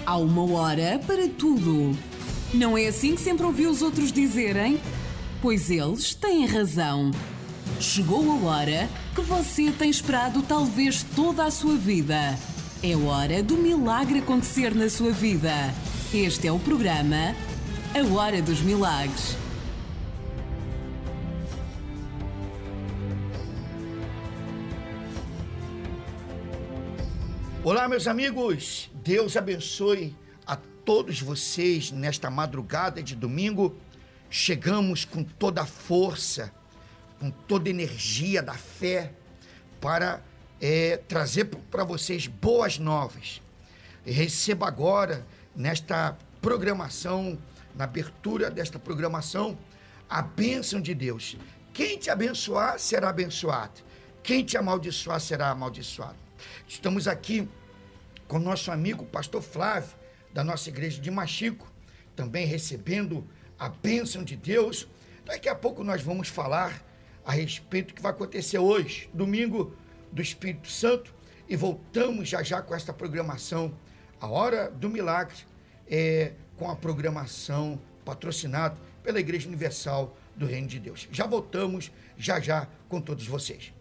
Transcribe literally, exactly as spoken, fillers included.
Há uma hora para tudo. Não é assim que sempre ouvi os outros dizerem? Pois eles têm razão. Chegou a hora que você tem esperado talvez toda a sua vida. É hora do milagre acontecer na sua vida. Este é o programa A Hora dos Milagres. Olá, meus amigos, Deus abençoe a todos vocês nesta madrugada de domingo. Chegamos com toda a força, com toda a energia da fé para é, trazer para vocês boas novas. Receba agora, nesta programação, na abertura desta programação, a bênção de Deus. Quem te abençoar será abençoado, quem te amaldiçoar será amaldiçoado. Estamos aqui com o nosso amigo pastor Flávio, da nossa igreja de Machico, também recebendo a bênção de Deus. Daqui a pouco nós vamos falar a respeito do que vai acontecer hoje, domingo do Espírito Santo, e voltamos já já com esta programação, a Hora do Milagre, é, com a programação patrocinada pela Igreja Universal do Reino de Deus. Já voltamos já já com todos vocês.